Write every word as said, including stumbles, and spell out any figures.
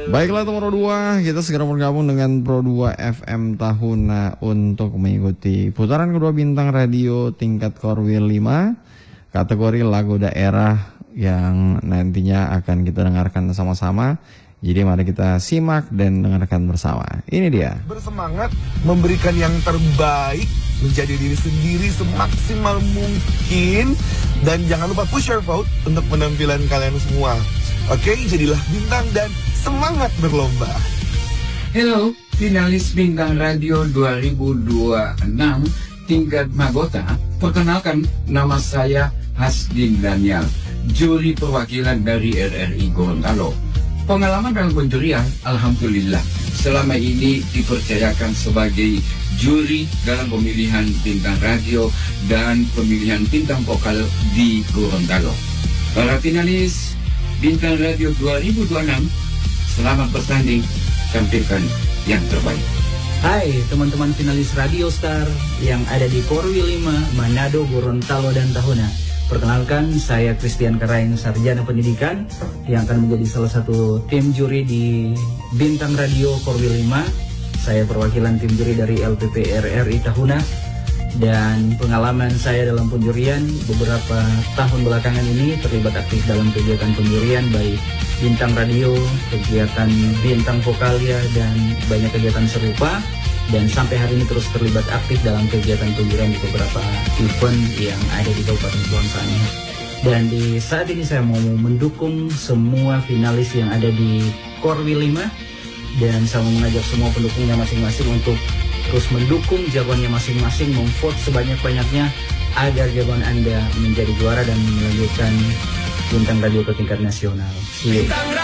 Baiklah teman Pro dua, kita segera bergabung dengan Pro dua F M Tahuna untuk mengikuti putaran kedua bintang radio tingkat Korwil lima, kategori lagu daerah yang nantinya akan kita dengarkan sama-sama. Jadi mari kita simak dan dengarkan bersama. Ini dia. Bersemangat memberikan yang terbaik, menjadi diri sendiri semaksimal mungkin, dan jangan lupa push your vote untuk penampilan kalian semua. Oke, jadilah bintang dan semangat berlomba. Hello, finalis Bintang Radio dua ribu dua puluh enam tingkat Magota. Perkenalkan, nama saya Hasdin Daniel, juri perwakilan dari R R I Gorontalo. Pengalaman dalam penjurian, alhamdulillah, selama ini dipercayakan sebagai juri dalam pemilihan bintang radio dan pemilihan bintang vokal di Gorontalo. Para finalis Bintang Radio dua ribu dua puluh enam, selamat bertanding, tampilkan yang terbaik. Hai teman-teman finalis Radio Star yang ada di Korwil lima, Manado, Gorontalo, dan Tahuna. Perkenalkan, saya Christian Karain, sarjana pendidikan yang akan menjadi salah satu tim juri di Bintang Radio Korwil lima. Saya perwakilan tim juri dari L P P R R I Tahuna. Dan pengalaman saya dalam penjurian beberapa tahun belakangan ini terlibat aktif dalam kegiatan penjurian, baik bintang radio, kegiatan bintang vokalia, dan banyak kegiatan serupa. Dan sampai hari ini terus terlibat aktif dalam kegiatan penjurian di beberapa event yang ada di Kabupaten Kuangsani. Dan di saat ini saya mau mendukung semua finalis yang ada di Korwil lima, dan saya mau mengajak semua pendukungnya masing-masing untuk terus mendukung jagoannya masing-masing, memvote sebanyak-banyaknya agar jagoan Anda menjadi juara dan melanjutkan bintang radio ke tingkat nasional. See you.